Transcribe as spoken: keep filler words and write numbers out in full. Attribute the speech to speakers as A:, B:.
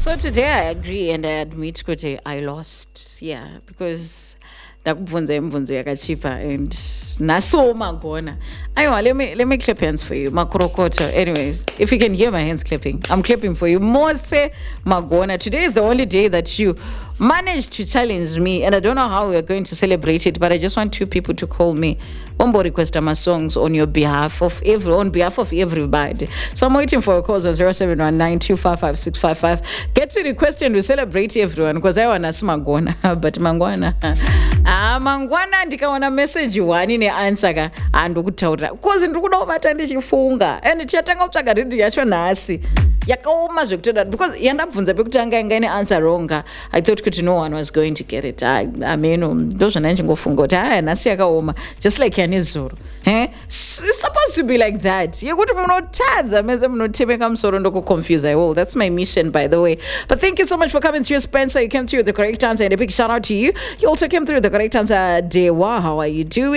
A: So today I agree and I admit kuti I lost. Yeah, because ndakubvunza imibvunzo yakachipa and naso magona. Aiwa, let me let me clap hands for you. Makurokoto. Anyways, if you can hear my hands clapping, I'm clapping for you. Mose Magona. Today is the only day that you managed to challenge me, and I don't know how we're going to celebrate it, but I just want two people to call me. Wombo request my songs on your behalf of every on behalf of everybody. So I'm waiting for a call on zero seven one nine two five five six five five. Get to the question to celebrate everyone because I want to Magona, but Mangwana. Ah, Mangwana ndikaona message one in answer ka andokutaura. Because ndikuda kubata ndichifunga. And chatanga kutsvaga ready yacho nhasi. Yakaoma zvekutoda because yandabvunza pekutanga inga ine answer wrong. I thought kuti no one was going to get it. I I mean, ndozvona ndingofunga kuti ah nhasi yakaoma just like yanezuro. Eh? It's supposed to be like that. Yekuti munotadza meze munotemeka musoro ndokuconfuse I will. That's my mission, by the way. But thank you so much for coming through, Spencer. You came through with the correct answer, and a big shout out to you. You also came through with the correct answer, Dewa. How are you doing?